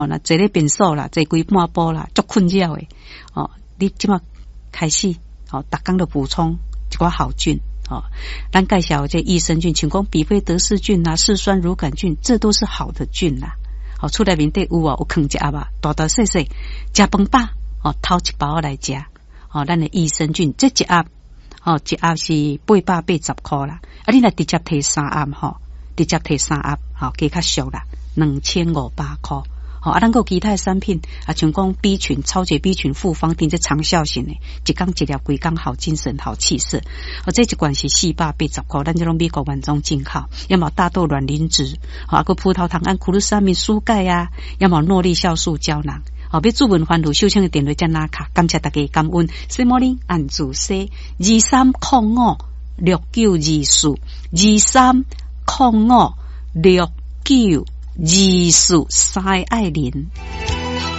那坐咧便所啦，坐规半晡啦，足困扰诶。你即马开始逐工都补充一寡好菌。咱介绍这益生菌，像讲比菲德氏菌啊、嗜酸乳杆菌，这都是好的菌啦。厝内面底有放一盒啊，大大细细，食饭饱偷一包来食。咱的益生菌这一盒一盒是880块啦。你若直接摕3盒直接摕3盒加较俗啦，2500块。咱有其他的产品像讲 B 群、超级 B 群复方定这长效型的，一缸一粒规缸好精神好气色。这一罐是480块，咱这种美国原装进口。要么大豆卵磷脂，还有葡萄糖胺、库鲁沙米、舒钙啊，要么诺丽酵素胶囊。要注文番路秀清的电话加拿卡，感谢大家感恩。西摩林按住西2305692423056924，3爱莲。